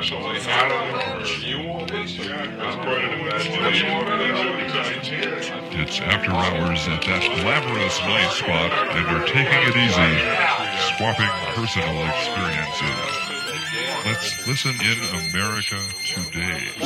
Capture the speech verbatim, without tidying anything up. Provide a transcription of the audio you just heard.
something out of it. You want it? That's part of the imagination. It's After Hours at that glamorous night spot, and you're taking it easy, swapping personal experiences. Let's listen in America today.